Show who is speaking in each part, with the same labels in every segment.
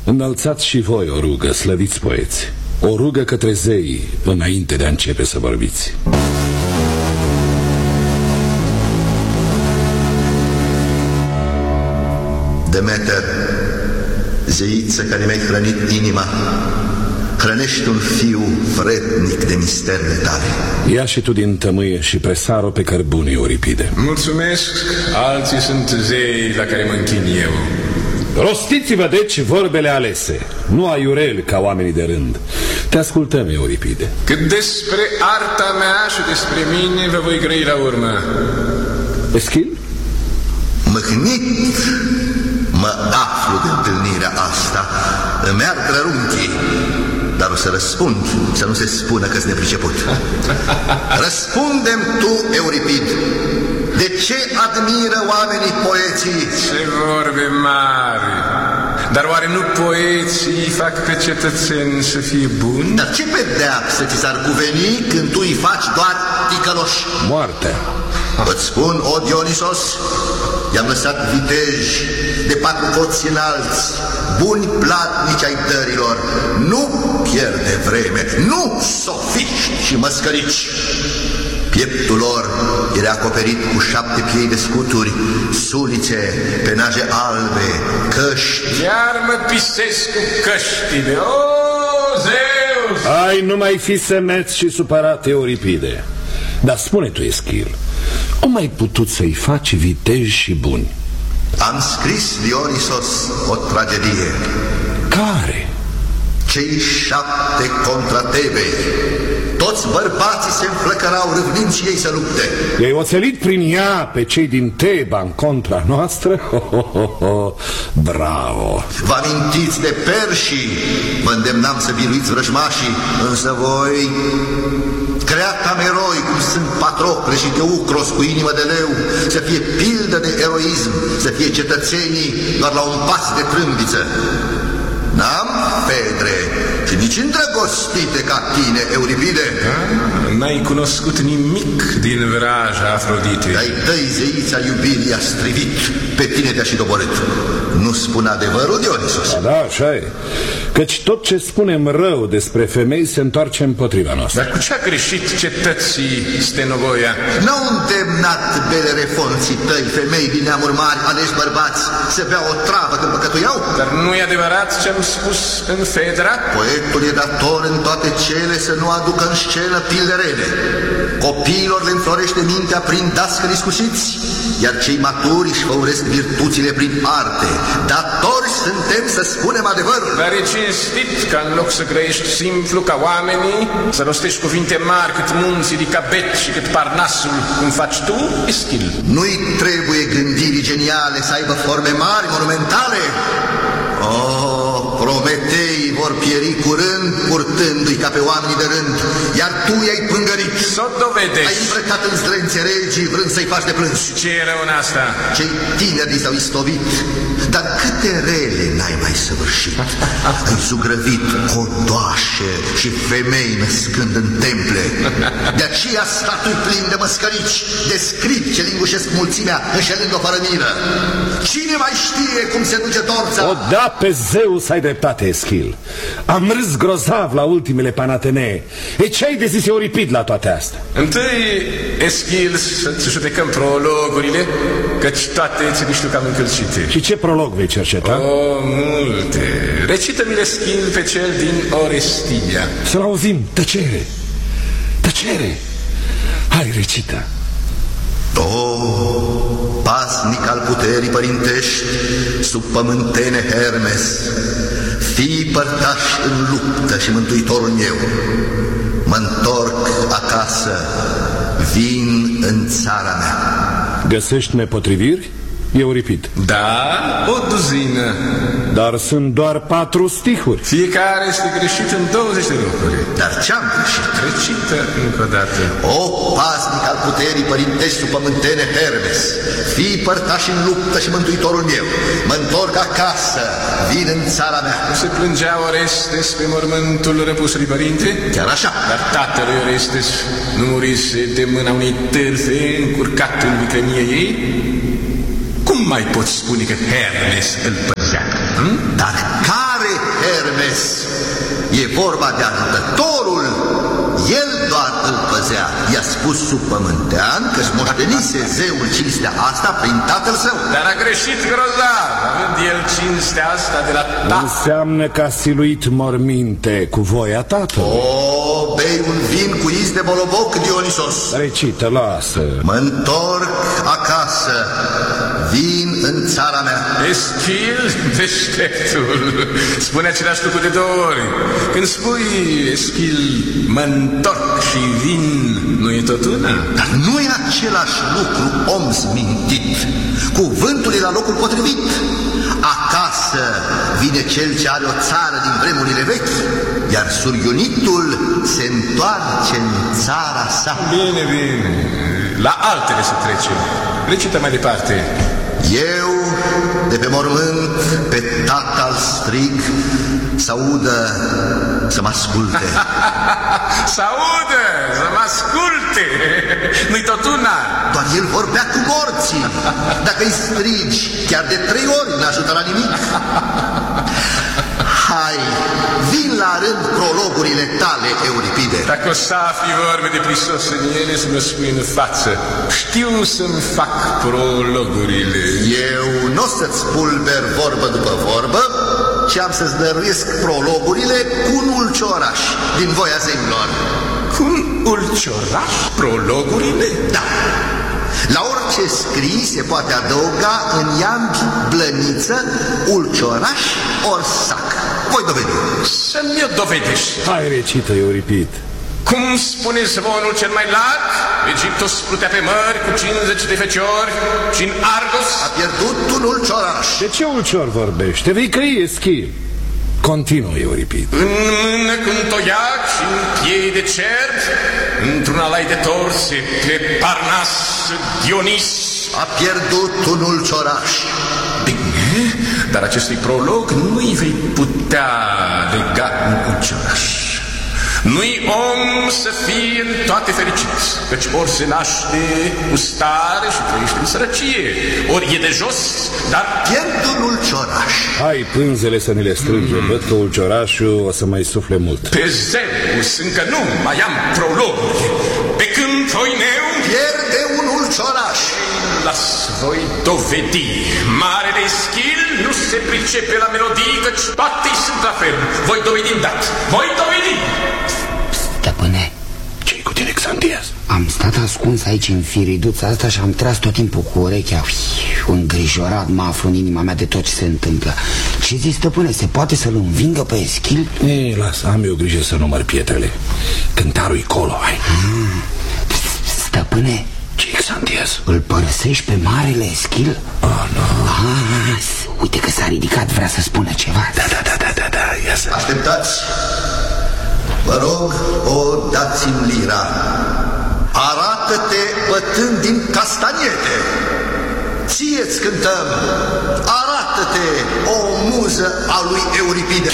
Speaker 1: Înălțați și voi o rugă, slăviți poeți, o rugă către zei, înainte de a începe să vorbiți.
Speaker 2: Demeter, zeiță care mi-ai hrănit inima, hrănești un fiu vrednic de misterele tale.
Speaker 1: Ia și tu din tămâie și presar-o pe cărbune, Euripide.
Speaker 3: Mulțumesc, alții sunt zei la care mă închin eu.
Speaker 1: Rostiți-vă deci vorbele alese, nu aiureli ca oamenii de rând. Te ascultăm, Euripide.
Speaker 3: Cât despre arta mea și despre mine vă voi grăi la urmă.
Speaker 1: Eschil?
Speaker 2: Mâhnit mă aflu de întâlnirea asta, îmi ard rărunchii, dar o să răspund, să nu se spună că-s nepriceput. Răspundem tu, Euripid, de ce admiră oamenii poeții?
Speaker 3: Ce vorbe mari! Dar oare nu poeții fac pe cetățeni să fie buni?
Speaker 2: Dar ce pedeapsă ți s-ar cuveni când tu îi faci doar ticăloși?
Speaker 1: Moartea.
Speaker 2: Îți spun, o Dionisos, i-am lăsat viteji de 4 coți înalți, buni platnici ai dărilor. Nu pierde vreme, nu sofiști și măscărici. Pieptul lor era acoperit cu 7 piei de scuturi, sulițe, penaje albe, căști.
Speaker 3: Iar mă pisesc cu căștile. O, Zeus!
Speaker 1: Ai, nu mai fi semeț și supărat, Euripide. Dar spune tu, Eschil, cum ai putut să-i faci viteji și buni?
Speaker 2: Am scris, Dionisos, o tragedie.
Speaker 1: Care?
Speaker 2: Cei 7 contra Tebei. Toți bărbații se înflăcărau râvnind și ei să lupte.
Speaker 1: I-ai oțelit prin ea pe cei din Teba în contra noastră? Bravo!
Speaker 2: Vă amintiți de perșii? Vă îndemnam să biruiți vrăjmașii, însă voi, creat am eroi cum sunt Patrocle și Teucros cu inimă de leu, să fie pildă de eroism, să fie cetățenii doar la un pas de trâmbiță. N-am Fedre și nici îndrăgostite ca tine, Euripide.
Speaker 3: N-ai cunoscut nimic din vraja Afroditei.
Speaker 2: Ai tăi zeița iubirii a strivit, pe tine te-a și doborât. Nu spun adevărul, Dionisos?
Speaker 1: Da, așa e. Căci tot ce spunem rău despre femei se întoarce împotriva noastră.
Speaker 3: Dar cu ce a greșit cetății Stenovoia?
Speaker 2: N-au îndemnat belerefonții tăi, femei din neamuri mari, aleși bărbați, să bea o travă când păcătuiau?
Speaker 3: Dar nu e adevărat ce-am spus în Fedra?
Speaker 2: Poetul e dator în toate cele să nu aducă în scenă pilde rele. Copiilor le înflorește mintea prin dascări iscusiți, iar cei maturi își făuresc virtuțile prin arte. Datori suntem să spunem adevărul.
Speaker 3: Dar e cinstit ca în loc să grăiești simplu ca oamenii, să rostești cuvinte mari cât munții Dicabet și cât Parnasul, cum faci tu, Eschil.
Speaker 2: Nu-i trebuie gândirii geniale să aibă forme mari, monumentale. Oh, Prometei vor pieri curând, purtându-i ca pe oamenii de rând, iar tu i-ai pângărit.
Speaker 3: S-o dovedești.
Speaker 2: Ai îmbrăcat în zdrențe regii, vrând să-i faci de plâns.
Speaker 3: Ce e rău în asta?
Speaker 2: Cei tineri s-au istovit, dar câte rele n-ai mai săvârșit. Ai zugrăvit codoașe și femei născând în temple. De aceea statui plin de măscărici, de scribi ce lingușesc mulțimea, înșelând-o fără miră. Cine mai știe cum se duce torța?
Speaker 1: O, da, pe Zeus ai dreptate, Eschil. Am râs grozav la ultimele Panatenee. E, ce-ai de zis, Euripid, la toate astea?
Speaker 3: Întâi, Eschil, să judecăm prologurile, căci toate ți le știu cam încălcite.
Speaker 1: Și ce prolog vei cerceta?
Speaker 3: O, multe. Recită-mi, Eschil, pe cel din Orestilia.
Speaker 1: Să-l auzim. Tăcere. Tăcere. Hai, recită.
Speaker 2: O, pasnic al puterii părintești, sub pământene Hermes, fii părtaș în luptă și mântuitorul meu. Mă-ntorc acasă, vin în țara mea.
Speaker 1: Găsești nepotriviri? Euripid.
Speaker 3: Da, o duzină.
Speaker 1: Dar sunt doar 4 stihuri.
Speaker 3: Fiecare este greșit în 20 de locuri.
Speaker 2: Dar ce-am greșit?
Speaker 3: Recită încă o dată.
Speaker 2: O, pasnic al puterii părintești sub pământene Hermes, fii părtaș în luptă și mântuitorul meu. Mă-ntorc acasă, vin în țara mea.
Speaker 3: Nu se plângea Orestes pe mormântul răpusului părinte?
Speaker 2: Chiar așa.
Speaker 3: Dar tatălui Orestes nu murise de mâna unei târfe încurcat în vicrămie ei? Cum mai poți spune că Hermes îl păzea?
Speaker 2: Dar care înțeles. E vorba de ajutătorul. El doar îl păzea. I-a spus subpământean că-și moștenise zeul cinstea asta prin tatăl său.
Speaker 3: Dar a greșit grozav, având el cinstea asta de la tatăl.
Speaker 1: Înseamnă că a siluit morminte cu voia tatălui.
Speaker 2: O, bei un vin cu iz de boloboc, Dionisos.
Speaker 1: Recită, lasă.
Speaker 2: Mă întorc acasă. Vin în țara mea.
Speaker 3: Eschil, deșteptul, spune același lucru de 2 ori. Când spui, Eschil, mă întorc și vin, nu e tot una?
Speaker 2: Dar nu e același lucru, om smintit. Cuvântul e la locul potrivit. Acasă vine cel ce are o țară din vremurile vechi, iar surghiunitul se întoarce în țara sa.
Speaker 3: Bine, bine. La altele să trecem. Recită mai departe.
Speaker 2: Eu, de pe mormânt, pe tatăl strig, să audă, să mă asculte.
Speaker 3: Să audă, să mă asculte. Nu-i tot una.
Speaker 2: Doar el vorbea cu morții. Dacă îi strigi chiar de 3 ori, n-ajută la nimic. Hai, vin la rând prologurile tale, Euripide.
Speaker 3: Dacă o să afli vorbe de prisos în ele, să mă spui în față. Știu să-mi fac prologurile.
Speaker 2: Eu nu o să-ți pulber vorbă după vorbă, ci am să-ți dăruiesc prologurile cu un ulcioraș din voia zeilor.
Speaker 3: Cu un ulcioraș? Prologurile?
Speaker 2: Da. La orice scris se poate adăuga în iambi blăniță, ulcioraș ori sac. Voi dovedi.
Speaker 3: Să-mi o dovedești.
Speaker 1: Hai, recită, Euripid.
Speaker 3: Cum spune zvonul cel mai larg, Egiptul splutea pe mări cu 50 de feciori și în Argos
Speaker 2: a pierdut un ulcioraș.
Speaker 1: De ce ulcior vorbește? Vei căi, Eschil. Continuă, Euripid.
Speaker 3: În mână cu un toiac și în piei de cert, într-un alai de torse pe Parnas Dionis
Speaker 2: a pierdut un ulcioraș.
Speaker 3: Bine, dar acestui prolog nu-i vei putea lega un ulcioraș. Nu-i om să fie în toate fericiți, căci ori se naște cu stare și trăiește în sărăcie, ori e de jos, dar
Speaker 2: pierd un ulcioraș.
Speaker 1: Hai, pânzele să ne le strângem. Văd că ulciorașul o să mai sufle mult.
Speaker 3: Pe Zeus încă nu mai am prologuri. Pe când Foineu
Speaker 2: pierde un ulcioraș.
Speaker 3: Las voi dovedi. Marele Eschil nu se pricepe la melodii, căci toate sunt la fel. Voi dovedi dat. Voi dovedi.
Speaker 4: Stăpâne,
Speaker 1: Ce-i cu tine, Xantias?
Speaker 4: am stat ascuns aici în firiduța asta și am tras tot timpul cu urechea. Îngrijorat mă aflu în inima mea de tot ce se întâmplă. Ce zici, stăpâne, se poate să-l învingă pe Eschil?
Speaker 1: Ei, lasă, am eu grijă să număr pietrele. Cântarul-i colo, hai.
Speaker 4: Stăpâne,
Speaker 1: Ce-i, Xantias?
Speaker 4: îl părăsești pe marele Eschil?
Speaker 1: Nu.
Speaker 4: Uite că s-a ridicat, vrea să spună ceva.
Speaker 1: Da, ia să...
Speaker 2: Așteptați. Vă rog, o dați-mi lira. Arată-te bătând din castaniete. Ție-ți cântăm. Arată-te, o muză a lui Euripide.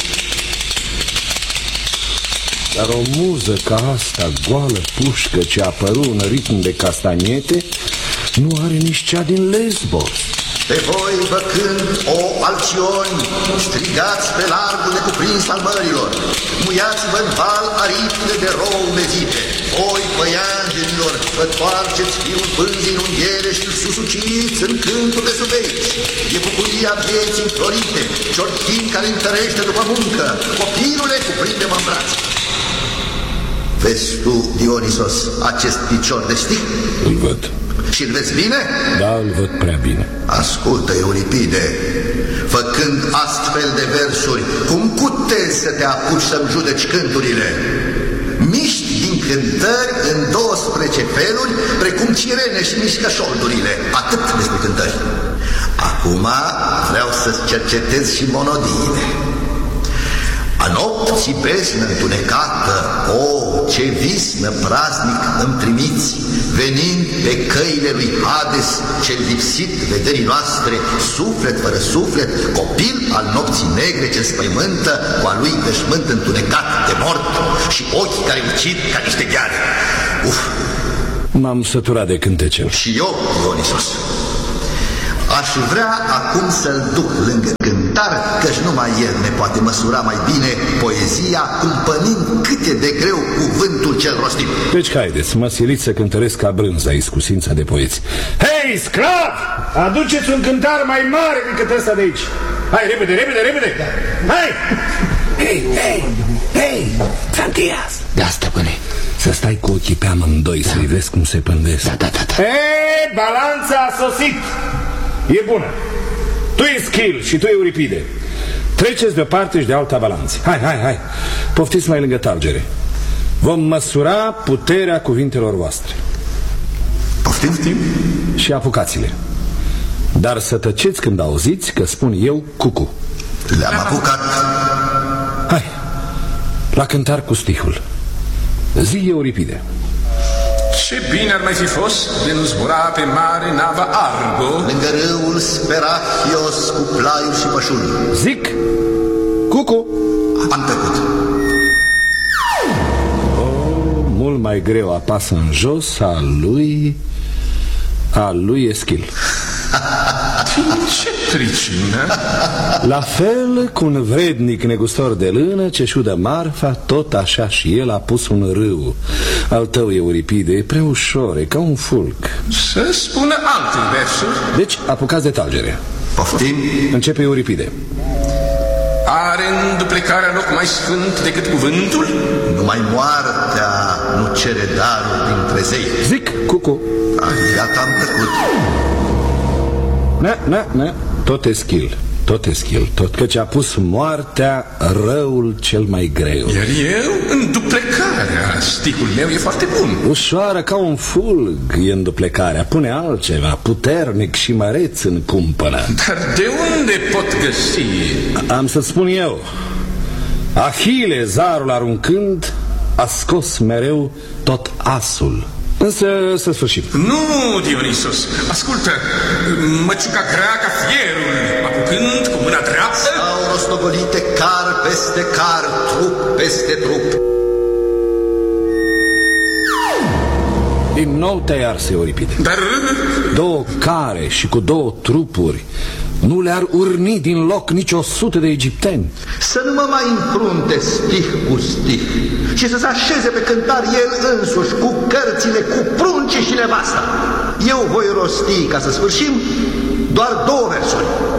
Speaker 1: Dar o muză ca asta, goală pușcă ce a apărut în ritm de castaniete, nu are nici cea din Lesbos.
Speaker 2: Pe voi vă cânt, o alcioni, strigați pe largul necuprins al mărilor, muiați-vă în val aripile de rou mezite. Voi, păianjenilor, vă toarceți fiul pânzii în unghiere și-l susuciți în cântul de suveici. E bucuria vieții înflorite, ciorchin care întărește după muncă, copilule, cuprinde-mă în brațe. Vezi tu, Dionisos, acest picior de stic?
Speaker 1: Îl văd.
Speaker 2: Și-l vezi bine?
Speaker 1: Da, îl văd prea bine.
Speaker 2: Ascultă, Euripide, făcând astfel de versuri, cum cutezi să te apuci să-mi judeci cânturile? Miști din cântări în 12 feluri, precum cirene și mișcă șoldurile. Atât despre cântări. Acum vreau să-ți cercetez și monodiile. A nopții besnă întunecată, o, ce visnă praznic îmi trimiți, venind pe căile lui Hades, cel lipsit vederii noastre, suflet fără suflet, copil al nopții negre ce spăimântă, cu a lui veșmânt întunecat de mort și ochi care ucid ca niște gheare. Uf!
Speaker 1: M-am săturat de cântecel.
Speaker 2: Și eu, Dionisos, aș vrea acum să-l duc lângă cântar cântar, căci numai el ne poate măsura mai bine poezia, cumpănind cât e de greu cuvântul cel rostit.
Speaker 1: Deci haideți, mă siliți să cântăresc ca brânza iscusința de poeți. Hei, sclav! Aduceți un cântar mai mare decât ăsta de aici. Hai, repede, repede, repede! Hai! Hei, Santias!
Speaker 4: Da, stăpâne.
Speaker 1: Să stai cu ochii pe amândoi, să-i vezi cum se pândesc.
Speaker 4: Da.
Speaker 1: Hei, balanța a sosit! E bună. Tu Eschil și tu Euripide. Treceți de o parte și de alta balanțe. Hai. Poftiți mai lângă talgere. Vom măsura puterea cuvintelor voastre.
Speaker 2: Poftim?
Speaker 1: Și apucați-le. Dar să tăceți când auziți că spun eu cucu.
Speaker 2: Le-am apucat.
Speaker 1: Hai, la cântar cu stihul. Zi, Euripide.
Speaker 3: Ce bine ar mai fi fost de nu zbura pe mare nava Argo
Speaker 2: Lângă râul Sperachios cu plaiul și pășuni.
Speaker 1: Zic, cucu.
Speaker 2: Am tăcut.
Speaker 1: Mult mai greu apasă în jos a lui Eschil.
Speaker 3: Ce pricină?
Speaker 1: La fel cu un vrednic negustor de lână ce șudă marfa, tot așa și el a pus un râu. Al tău, Euripide, e prea ușor, e ca un fulg.
Speaker 3: Să spună alte versuri.
Speaker 1: Deci, apucați de talgere.
Speaker 2: Poftim?
Speaker 1: Începe Euripide.
Speaker 3: Are în duplecarea loc mai sfânt decât cuvântul?
Speaker 2: Numai moartea nu cere darul dintre zei.
Speaker 1: Zic, cucu.
Speaker 2: Gata, am tăcut.
Speaker 1: Ne, tot Eschil, căci a pus moartea răul cel mai greu.
Speaker 3: Iar eu, în duplecarea, stihul meu e foarte bun.
Speaker 1: Ușoară ca un fulg e în duplecarea. Pune altceva, puternic și măreț în cumpănă.
Speaker 3: Dar de unde pot găsi?
Speaker 1: Am să spun eu. Ahile, zarul aruncând, a scos mereu tot asul. Însă să sfârșim.
Speaker 3: Nu, Dionisos, ascultă. Măciuca grea ca fierul, apucând cu mâna dreaptă.
Speaker 2: Au rostogolite car peste car, trup peste trup.
Speaker 1: Din nou te-ai ars, Euripide.
Speaker 3: Dar...
Speaker 2: Două care și cu două trupuri nu le-ar urni din loc nici 100 de egipteni. Să nu mă mai înfrunte stih cu stih și să se așeze pe cântar el însuși cu cărțile, cu pruncii și nevasta. Eu voi rosti, ca să sfârșim, doar 2 versuri.